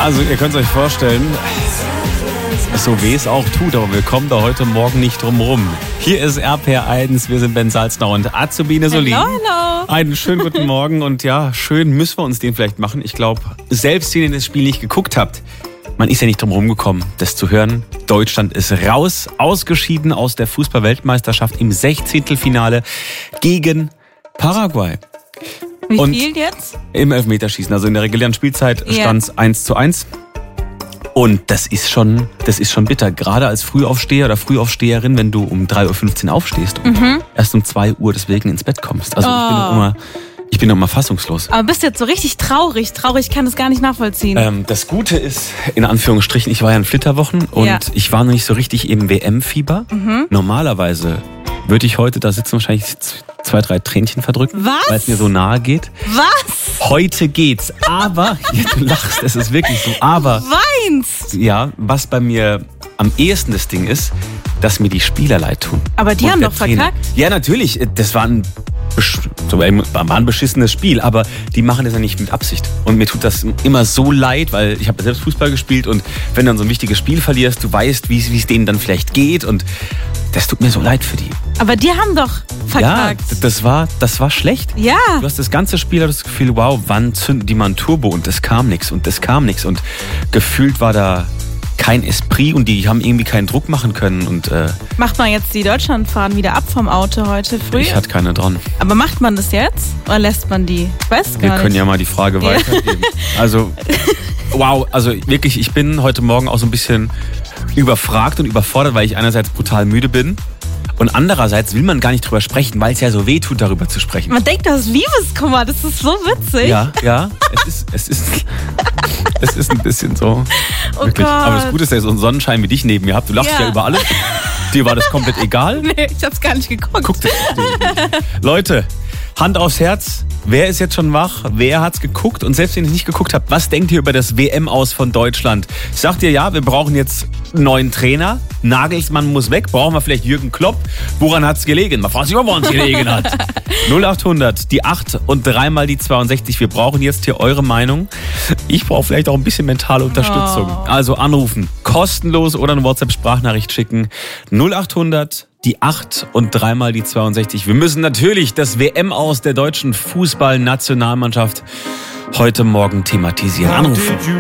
Also ihr könnt es euch vorstellen, so weh es auch tut, aber wir kommen da heute Morgen nicht drum rum. Hier ist RPR1, wir sind Ben Salzner und Azubine Solin. Hallo. Einen schönen guten Morgen und ja, schön müssen wir uns den vielleicht machen. Ich glaube, selbst wenn ihr das Spiel nicht geguckt habt, man ist ja nicht drum rumgekommen, das zu hören. Deutschland ist raus, ausgeschieden aus der Fußball-Weltmeisterschaft im 16. Finale gegen Paraguay. Wie Und viel jetzt? im Elfmeterschießen. Also in der regulären Spielzeit stand es 1:1. Und das ist schon bitter. Gerade als Frühaufsteher oder Frühaufsteherin, wenn du um 3:15 Uhr aufstehst und erst um 2 Uhr deswegen ins Bett kommst. Also ich bin noch immer fassungslos. Aber bist du jetzt so richtig traurig? Ich kann das gar nicht nachvollziehen. Das Gute ist, in Anführungsstrichen, ich war ja in Flitterwochen und ich war noch nicht so richtig im WM-Fieber. Normalerweise würde ich heute da sitzen, wahrscheinlich 2, 3 Tränchen verdrücken, Was? weil es mir so nahe geht. Was? Heute geht's, aber, ja, du lachst, es ist wirklich so, aber, Weinst? ja, was bei mir am ehesten das Ding ist, dass mir die Spieler leid tun. Aber die Und haben der doch Trainer. verkackt. Ja, natürlich, das war ein beschissenes Spiel, aber die machen das ja nicht mit Absicht. Und mir tut das immer so leid, weil ich habe selbst Fußball gespielt und wenn du dann so ein wichtiges Spiel verlierst, du weißt, wie es denen dann vielleicht geht und das tut mir so leid für die. Aber die haben doch verkackt. Ja, das war schlecht. Ja. Du hast das ganze Spiel das Gefühl, wow, wann zünden die mal ein Turbo und es kam nichts und gefühlt war da kein Esprit und die haben irgendwie keinen Druck machen können und Macht man jetzt die Deutschlandfahnen wieder ab vom Auto heute früh? ich hatte keine dran. Aber macht man das jetzt? Oder lässt man die? Ich weiß gar Wir nicht. können ja mal die Frage weitergeben. Also, wow, also wirklich, ich bin heute Morgen auch so ein bisschen überfragt und überfordert, weil ich einerseits brutal müde bin und andererseits will man gar nicht drüber sprechen, weil es ja so weh tut, darüber zu sprechen. Man denkt, das ist Liebeskummer, das ist so witzig. Ja, es ist ein bisschen so. Oh Wirklich. Gott. Aber das Gute ist, dass ihr so einen Sonnenschein wie dich neben mir habt. Du lachst ja über alles. Dir war das komplett egal. Nee, ich hab's gar nicht geguckt. Guckt es. Leute, Hand aufs Herz. Wer ist jetzt schon wach? Wer hat's geguckt? Und selbst wenn ihr nicht geguckt habt, was denkt ihr über das WM-Aus von Deutschland? Sagt ihr, ja, wir brauchen jetzt einen neuen Trainer. Nagelsmann muss weg. Brauchen wir vielleicht Jürgen Klopp? Woran hat's gelegen? Man fragt sich, woran es gelegen hat. 0800, die 8 und 3 mal die 62. Wir brauchen jetzt hier eure Meinung. Ich brauche vielleicht auch ein bisschen mentale Unterstützung. Also anrufen, kostenlos oder eine WhatsApp-Sprachnachricht schicken. 0800, die 8 und 3 mal die 62. Wir müssen natürlich das WM-Aus der deutschen Fußballnationalmannschaft heute Morgen thematisieren. Anrufen.